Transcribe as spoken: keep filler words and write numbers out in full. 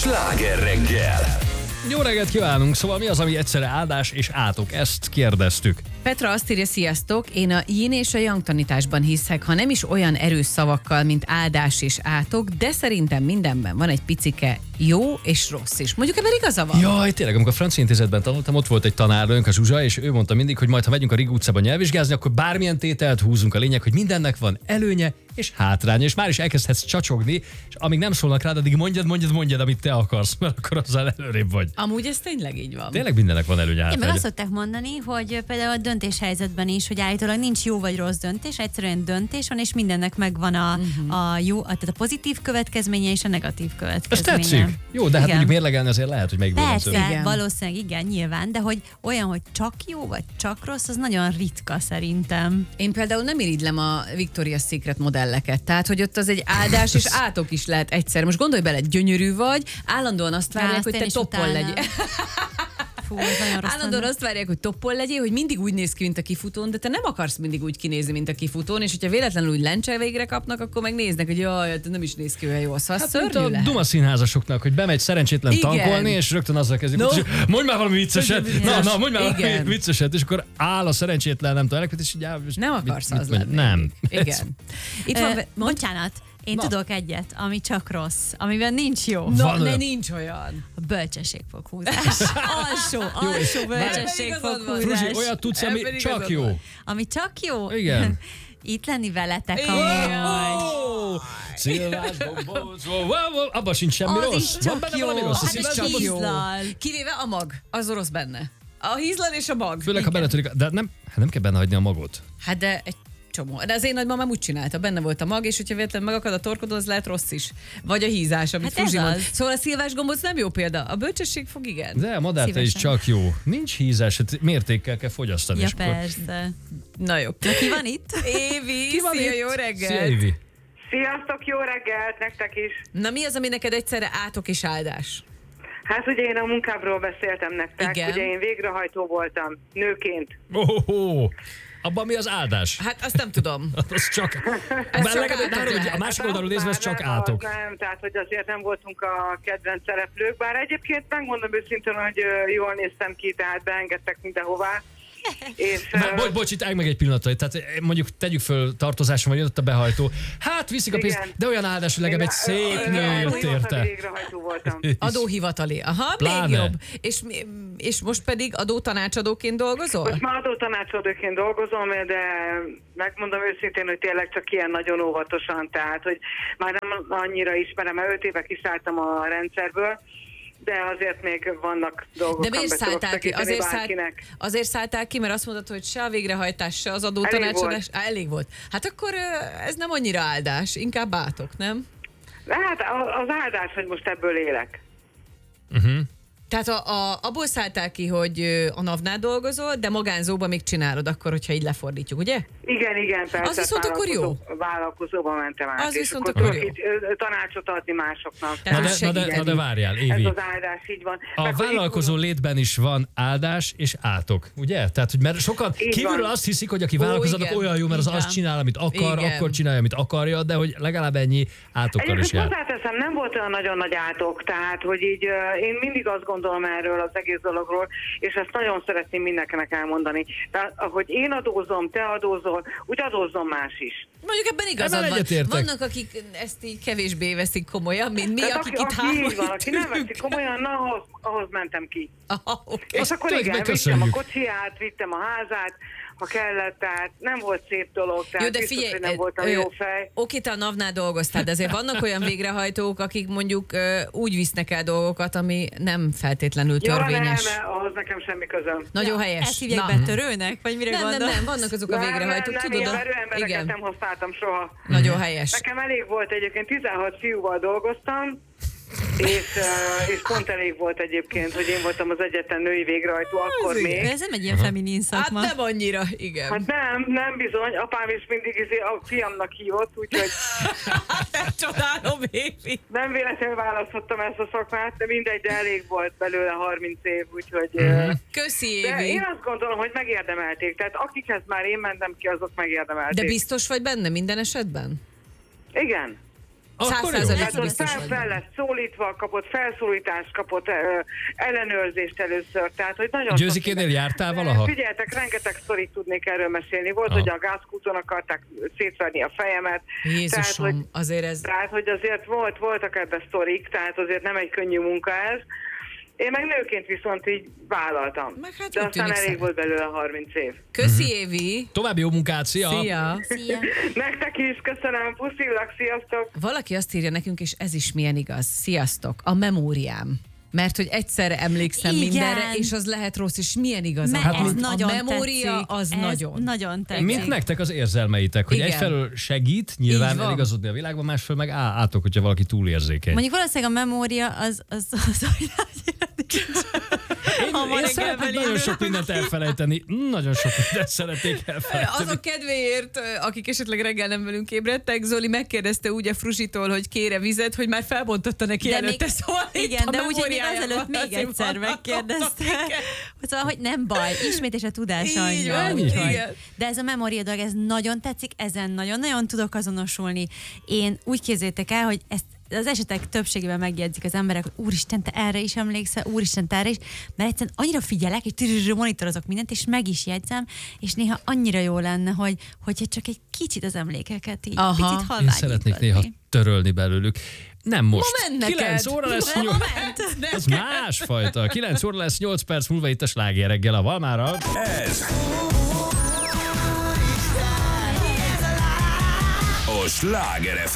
Sláger reggel! Jó reggelt kívánunk! Szóval mi az, ami egyszerre áldás és átok? Ezt kérdeztük. Petra azt írja, sziasztok, én a yin és a yang tanításban hiszek, ha nem is olyan erős szavakkal, mint áldás és átok, de szerintem mindenben van egy picike jó és rossz is. Mondjuk ebben igaza van? Jaj, tényleg, amikor a francia intézetben tanultam, ott volt egy tanárnőnk, a Zsuzsa, és ő mondta mindig, hogy majd ha megyünk a Rigó utcában nyelvvizsgázni, akkor bármilyen tételt húzunk. A lényeg, hogy mindennek van előnye és hátránya, és már is elkezdhetsz csacsogni, és amíg nem szólnak rád, addig mondjad, mondjad, mondjad, amit te akarsz, mert akkor azzal előrébb vagy. Amúgy ez tényleg így van. Tényleg mindennek van előnye, Én meg hátránya. azt szokták mondani, hogy például a döntéshelyzetben is, hogy állítólag nincs jó vagy rossz döntés, egyszerűen döntés van, és mindennek megvan a, uh-huh. a jó, a, tehát a pozitív következménye és a negatív Ez következménye. tetszik. Jó, de hát Igen. mondjuk mérlegelni azért lehet, hogy melyikből van Persze, több. Igen. valószínűleg igen, nyilván, de hogy olyan, hogy csak jó vagy csak rossz, az nagyon ritka szerintem. Én például nem irigylem a Victoria's Secret modelleket, tehát hogy ott az egy áldás és átok is lehet egyszer. Most gondolj bele, gyönyörű vagy, állandóan azt várják, azt hogy én te is toppon utálnám. legyél. Fú, ez nagyon rossz Állandóan lenne. azt várják, hogy toppon legyél, hogy mindig úgy néz ki, mint a kifutón, de te nem akarsz mindig úgy kinézni, mint a kifutón, és hogyha véletlenül úgy lencse végre kapnak, akkor meg néznek, hogy jaj, hát nem is néz ki olyan jól. Szóval Hát, mint szörnyű a lehet. Duma színházasoknak, hogy bemegy szerencsétlen Igen. tankolni, és rögtön azzal kezdik, No. no. mondj már valami vicceset, Vicces. na, na, mondj már valami Igen. vicceset, és akkor áll a szerencsétlen, nem tudom, és így áll, és Nem mit- akarsz mit az mondja? lenni. Nem. Igen. Itt Ö, van, mond, bocsánat, én Na. tudok egyet, ami csak rossz, amiben nincs jó. no, van ne olyan. nincs olyan. A bölcsességfoghúzás. Alsó, alsó bölcsességfoghúzás. Fruzsi, olyat tudsz, ami Ebben csak igazad jó. van. Ami csak jó? Igen. Itt lenni veletek, Igen. ami Ó, Szilvás gombóc, ó, ó, ó, abban sincs semmi Az rossz. is Van csak benne jó. valami rossz? A Hát szilvás ez gombóc? csak hízlal. Kivéve a mag, az rossz benne. A hízlal és a mag. Főleg, ha Igen. beletörik, de nem, hát nem kell benne hagyni a magot. Hát de egy csomó. De az én nagymamám úgy csinálta, benne volt a mag, és hogyha véletlenül megakad a torkodon, az lehet rossz is. Vagy a hízás, amit Hát ez Fruzsi mond. az. Szóval a szilvás gombóc nem jó példa. A bölcsesség fog igen. De a madárte is Szívesen. csak jó. Nincs hízás, hát mértékkel kell fogyasztani. Ja, és akkor- persze. Na jó. Ki van itt? Évi, Ki van szia, itt? jó Szia, reggelt! Évi. Sziasztok, jó reggelt nektek is! Na mi az, ami neked egyszerre átok és áldás? Hát ugye én a munkámról beszéltem nektek, Igen. ugye én végrehajtó voltam, nőként. Oh, oh. Abban mi az áldás? Hát azt nem tudom. Az csak... Ez Bár csak legalább- átok bár, hogy lehet. a másik Hát oldalról az nézve ez már csak nem, az átok. Nem, tehát hogy azért nem voltunk a kedvenc szereplők, bár egyébként megmondom őszintén, hogy ö, jól néztem ki, tehát beengedtek mindenhová. És, Bár, ö, bocs, bocs, itt állj meg egy pillanatra. Tehát eh, mondjuk tegyük föl tartozáson, vagy jött a behajtó. Hát viszik a pénzt, Igen. de olyan áldás, hogy legalább egy szép igen, nő jött hivatali érte. végrehajtó voltam. Adóhivatali. Aha, Pláne. még jobb. És, mi- és most pedig adótanácsadóként dolgozol? Most már adótanácsadóként dolgozom, de megmondom őszintén, hogy tényleg csak ilyen nagyon óvatosan, tehát hogy már nem annyira ismerem, mert öt éve kiszálltam a rendszerből, de azért még vannak dolgok, De miért amiben tudok szálltál ki? segíteni Azért, szállt, bárkinek. azért szálltál ki, mert azt mondod, hogy se a végrehajtás, se az adótanácsadás. Á, elég volt. Hát akkor ö, ez nem annyira áldás, inkább átok, nem? De hát a- az áldás, hogy most ebből élek. Uh-huh. Tehát a, a, abból szálltál ki, hogy ö, a NAV-nál dolgozol, de magánzóban még csinálod akkor, hogyha így lefordítjuk, ugye? Igen, igen, persze. Az viszont akkor jó. vállalkozó- Vállalkozóba mentem át, Az és viszont akkor akkor tudok jó. így ö, tanácsot adni másoknak. Tehát Na ez de, na, de, segít. na de várjál, Ez Évi. az áldás, így van. A Meg, hogy vállalkozó így létben is van áldás és átok, ugye? Tehát, hogy mert sokan Így kívülről van. azt hiszik, hogy aki Ó, vállalkozik, igen. olyan jó, mert az Igen. azt csinál, amit akar, Igen. akkor csinálja, amit akarja, de hogy legalább ennyi átokkal is Egyébként jár. hozzáteszem, nem volt olyan nagyon nagy átok, tehát hogy így uh, én mindig azt gondolom erről az egész dologról, és ezt nagyon szeretném mindenkinek elmondani. Tehát ahogy én adózom, te adózol, úgy adózzon más is. Mondjuk ebben igazad Ebben van. egyetértek. Vannak, akik ezt így kevésbé veszik komolyan, mint mi, Tehát akik aki, itt aki hárman így van, aki nem ülünk. veszik komolyan, na ahhoz, ahhoz mentem ki. Aha, oké. És akkor tök igen, vittem a megköszönjük. kocsiját, vittem a házát, ha kellett, tehát nem volt szép dolog, tehát Jó, de biztos, figyelj, hogy nem voltam ö, jó fej. Oké, te a NAV-nál dolgoztál, de azért vannak olyan végrehajtók, akik mondjuk ö, úgy visznek el dolgokat, ami nem feltétlenül Jó, nem, törvényes. nem, ahhoz nekem semmi közöm. Nagyon helyes. Ezt hívják Na. betörőnek? Vagy mire Nem, nem, gondolsz? nem, vannak azok a Nem, végrehajtók, nem, nem, tudod? én a- verő embereket Igen, nem használtam soha. nagyon helyes. Nekem elég volt egyébként, tizenhat fiúval dolgoztam, és, uh, és pont elég volt egyébként, hogy én voltam az egyetlen női végrehajtó akkor igen. még. Ez nem egy ilyen feminin Hát szakma. nem annyira, igen. Hát nem, nem bizony, apám is mindig izé a fiamnak hívott, úgyhogy Hát csodálom, Évi. nem véletlenül választottam ezt a szakmát, de mindegy, de elég volt belőle harminc év, úgyhogy... Mhm. uh, Köszi, De Évi. én azt gondolom, hogy megérdemelték, tehát akikhez már én mentem ki, azok megérdemelték. De biztos vagy benne minden esetben? Igen. Akkor Száz jó. százalékig Tehát ott biztos fel, vagy fel benne. lett szólítva, kapott felszólítást, kapott ö, ellenőrzést először, tehát hogy nagyon Győzikénél sok minden. jártál De valaha? Figyeljetek, rengeteg sztorit tudnék erről mesélni. Volt, Aha. hogy a gázkúton akarták szétverni a fejemet. Tehát, Jézusom, hogy, azért ez... tehát, hogy azért volt, voltak ebben sztorik, tehát azért nem egy könnyű munka ez. Én meg nőként viszont így vállaltam. Meg hát De úgy aztán tűnik elég szeret. volt belőle harminc év. Köszi, Évi! További jó munkát, szia! Szia! Szia. Nektek is köszönöm, puszillak, sziasztok! Valaki azt írja nekünk, és ez is milyen igaz. Sziasztok! A memóriám. Mert hogy egyszerre emlékszem Igen. mindenre, és az lehet rossz, és milyen igaz. Mert Hát ez mint- nagyon a memória tetszik. az ez nagyon. Nagyon tetszik. Mint nektek az érzelmeitek, hogy Igen. egyfelől segít Így nyilván van. eligazodni a világban, másfelől meg á, átok, hogyha valaki túlérzékeny. Mondjuk valószínűleg a memória az, az, az olyan Én, hamar én reggel szeretnék belépő. nagyon sok mindent elfelejteni. Nagyon sok mindent szeretnék elfelejteni. Azok kedvéért, akik esetleg reggel nem velünk ébredtek, Zoli megkérdezte úgy a Fruzsitól, hogy kére vizet, hogy már felbontotta neki De előtte, még, szóval itt igen, a de úgy, hogy még memóriájában azelőtt még azért egyszer vannak megkérdezte. dolgok, igen. Szóval, hogy nem baj, ismét és a tudás Így anyja. van, úgyhogy- igen. De ez a memória dolog, ez nagyon tetszik, ezen nagyon-nagyon tudok azonosulni. Én úgy képzeljétek el, hogy ezt az esetek többségében megjegyzik az emberek, hogy úristen, te erre is emlékszel, úristen, te erre is, mert egyszerűen annyira figyelek, és monitorozok mindent, és meg is jegyzem, és néha annyira jó lenne, hogy, hogyha csak egy kicsit az emlékeket így, Aha. picit Én halványítani. szeretnék néha törölni belőlük. Nem most. Moment neked. kilenc óra lesz, Nem, nyolc... moment. Ez másfajta. kilenc óra lesz, nyolc perc múlva itt a Sláger reggel a Valmára. Ez a Sláger ef em.